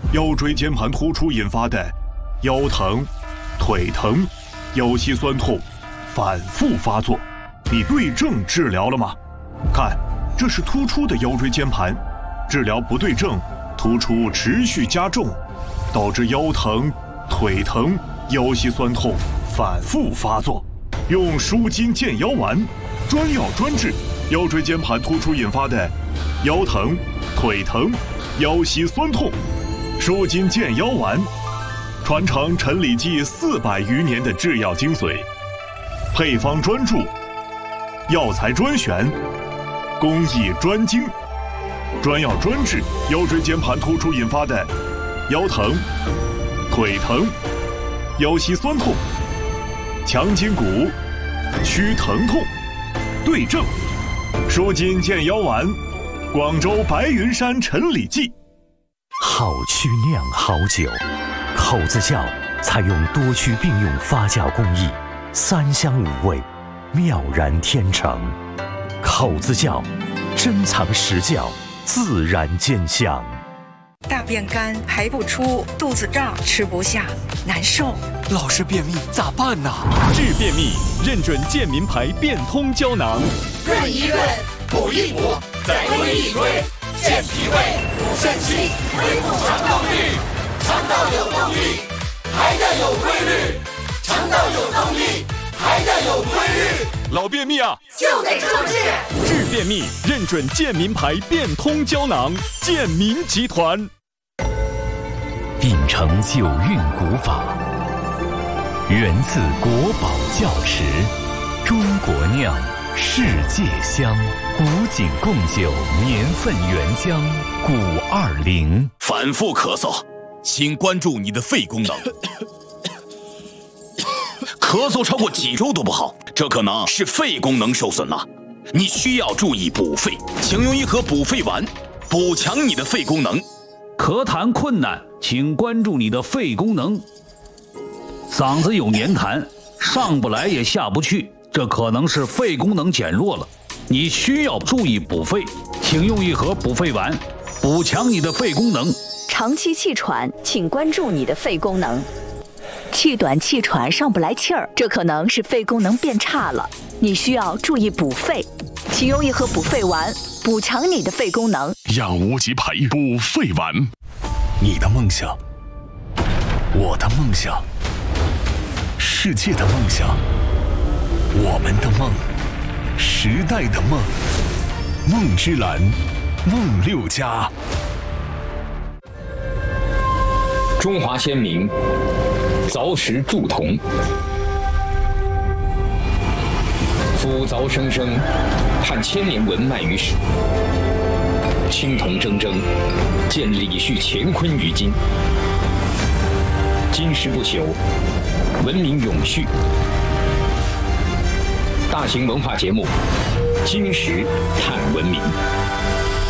腰椎间盘突出引发的腰疼、腿疼、腰膝酸痛反复发作，你对症治疗了吗？看，这是突出的腰椎间盘，治疗不对症，突出持续加重，导致腰疼、腿疼、腰膝酸痛反复发作。用舒筋健腰丸，专药专治腰椎间盘突出引发的腰疼、腿疼、腰膝酸痛。舒筋健腰丸，传承陈李济400余年的制药精髓，配方专注，药材专选，工艺专精，专药专治腰椎间盘突出引发的腰疼、腿疼、腰膝酸痛，强筋骨，祛疼痛，对症。舒筋健腰丸，广州白云山陈李济。 好曲酿好酒，口子窖采用多区并用发酵工艺，3香5味，妙然天成。口子窖珍藏实窖，自然见香。 大便干排不出，肚子胀吃不下，难受。 老是便秘咋办呢？ 治便秘，认准健民牌变通胶囊， 润一润，补一补，再推一推，健脾胃，补肾气，恢复肠道率。肠道有动力，排的有规律；肠道有动力，排的有规律。 老便秘啊， 就得这么治。 治便秘，认准健民牌变通胶囊，健民集团。 秉承九韵古法，源自国宝窖池，中国酿，世界香，古井贡酒年份原浆520。 反复咳嗽，请关注你的肺功能。咳嗽超过几周都不好，这可能是肺功能受损了，你需要注意补肺，请用一盒补肺丸，补强你的肺功能。 咳痰困难，请关注你的肺功能。嗓子有黏痰，上不来也下不去，这可能是肺功能减弱了，你需要注意补肺，请用一盒补肺丸，补强你的肺功能。 长期气喘，请关注你的肺功能。气短气喘上不来气儿，这可能是肺功能变差了，你需要注意补肺，请用一盒补肺丸，补强你的肺功能。 养无极牌补肺丸。你的梦想，我的梦想，世界的梦想，我们的梦，时代的梦，梦之蓝，梦六家。 中华先民凿石铸铜，夫凿生生，盼千年文脉于史。青铜铮铮，见李旭乾坤于今。金石不朽，文明永续。大型文化节目《金石探文明》。